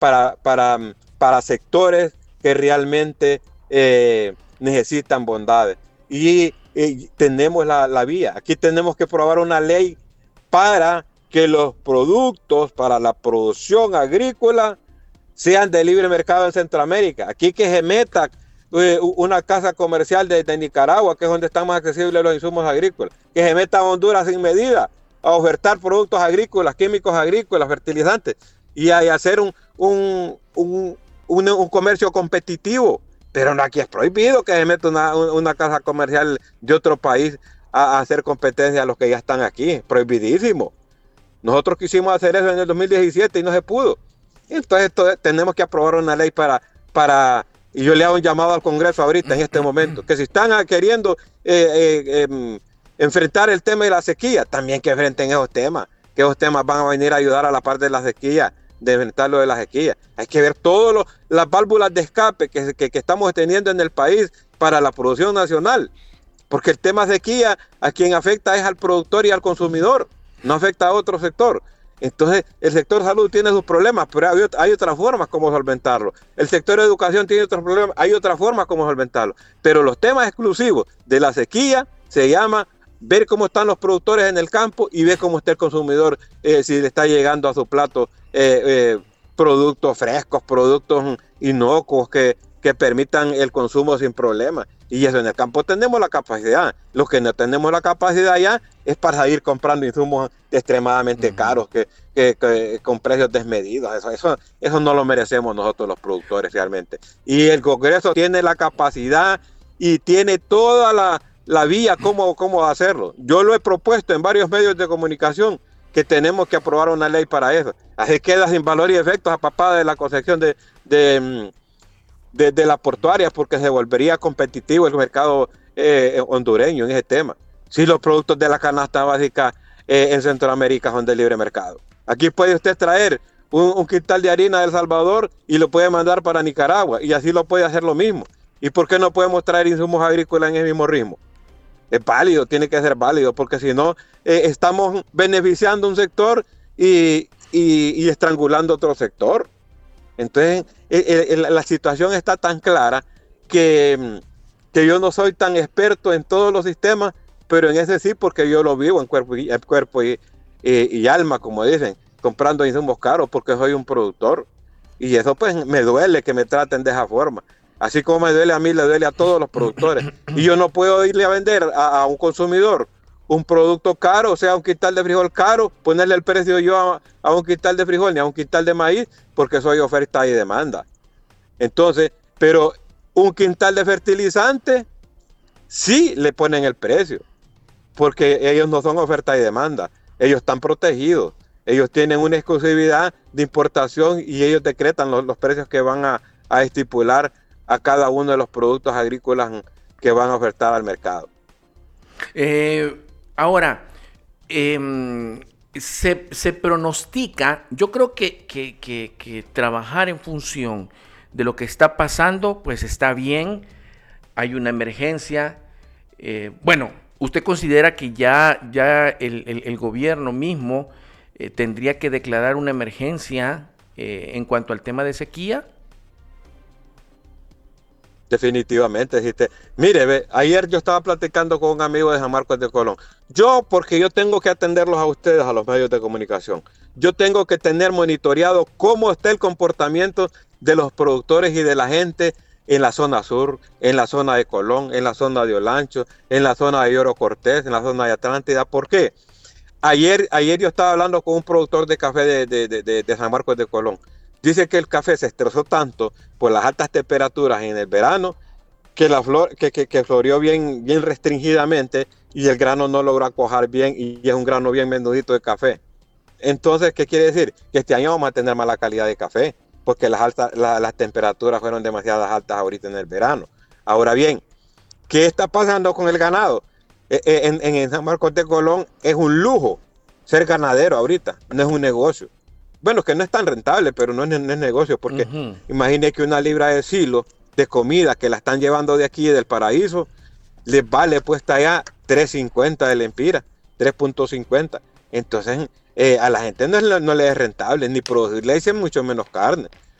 para sectores que realmente necesitan bondades. Y tenemos la vía. Aquí tenemos que aprobar una ley para que los productos para la producción agrícola sean de libre mercado en Centroamérica. Aquí que se meta una casa comercial de Nicaragua, que es donde están más accesibles los insumos agrícolas, que se meta a Honduras sin medida a ofertar productos agrícolas, químicos agrícolas, fertilizantes, y a hacer un comercio competitivo. Pero no, aquí es prohibido que se meta una casa comercial de otro país a hacer competencia a los que ya están aquí. Prohibidísimo. Nosotros quisimos hacer eso en el 2017 y no se pudo. Entonces tenemos que aprobar una ley y yo le hago un llamado al Congreso ahorita, en este momento, que si están queriendo enfrentar el tema de la sequía, también que enfrenten esos temas, que esos temas van a venir a ayudar a la parte de la sequía, de enfrentar lo de la sequía. Hay que ver todas las válvulas de escape que estamos teniendo en el país para la producción nacional, porque el tema sequía a quien afecta es al productor y al consumidor, no afecta a otro sector. Entonces, el sector salud tiene sus problemas, pero hay otras formas como solventarlo. El sector de educación tiene otros problemas, hay otras formas como solventarlo. Pero los temas exclusivos de la sequía se llama ver cómo están los productores en el campo y ver cómo está el consumidor, si le está llegando a su plato productos frescos, productos inocuos que permitan el consumo sin problemas. Y eso en el campo tenemos la capacidad. Los que no tenemos la capacidad ya es para ir comprando insumos extremadamente caros con precios desmedidos. Eso no lo merecemos nosotros los productores realmente. Y el Congreso tiene la capacidad y tiene toda la vía cómo hacerlo. Yo lo he propuesto en varios medios de comunicación que tenemos que aprobar una ley para eso. Así queda sin valor y efectos a papá de la concepción de la portuaria, porque se volvería competitivo el mercado hondureño en ese tema. Si los productos de la canasta básica en Centroamérica son de libre mercado. Aquí puede usted traer un quintal de harina de El Salvador y lo puede mandar para Nicaragua, y así lo puede hacer lo mismo. ¿Y por qué no podemos traer insumos agrícolas en el mismo ritmo? Es válido, tiene que ser válido, porque si no, estamos beneficiando un sector y estrangulando otro sector. Entonces, la situación está tan clara que yo no soy tan experto en todos los sistemas, pero en ese sí, porque yo lo vivo en cuerpo y alma, como dicen, comprando insumos caros porque soy un productor. Y eso pues me duele que me traten de esa forma. Así como me duele a mí, le duele a todos los productores. Y yo no puedo irle a vender a un consumidor un producto caro, o sea, un quintal de frijol caro, ponerle el precio yo a un quintal de frijol ni a un quintal de maíz, porque soy oferta y demanda. Entonces, pero un quintal de fertilizante, sí le ponen el precio, porque ellos no son oferta y demanda, ellos están protegidos, ellos tienen una exclusividad de importación y ellos decretan los precios que van a estipular a cada uno de los productos agrícolas que van a ofertar al mercado. Ahora, se pronostica, yo creo que trabajar en función de lo que está pasando, pues está bien, hay una emergencia. Bueno, ¿usted considera que ya el gobierno mismo tendría que declarar una emergencia en cuanto al tema de sequía? Definitivamente. Mire, ayer yo estaba platicando con un amigo de San Marcos de Colón. Porque yo tengo que atenderlos a ustedes, a los medios de comunicación. Yo tengo que tener monitoreado cómo está el comportamiento de los productores y de la gente en la zona sur, en la zona de Colón, en la zona de Olancho, en la zona de Lloro Cortés, en la zona de Atlántida. ¿Por qué? Ayer yo estaba hablando con un productor de café de San Marcos de Colón. Dice que el café se estresó tanto por las altas temperaturas en el verano que que floreó bien restringidamente y el grano no logró cuajar bien y es un grano bien menudito de café. Entonces, ¿qué quiere decir? Que este año vamos a tener mala calidad de café porque las temperaturas fueron demasiado altas ahorita en el verano. Ahora bien, ¿qué está pasando con el ganado? En San Marcos de Colón es un lujo ser ganadero ahorita, no es un negocio. Bueno, que no es tan rentable, pero no es negocio, porque imagine que una libra de silo de comida que la están llevando de aquí, del paraíso, les vale puesta ya 3.50 de lempira, 3.50. Entonces, a la gente no le es rentable, ni producir leche, mucho menos carne.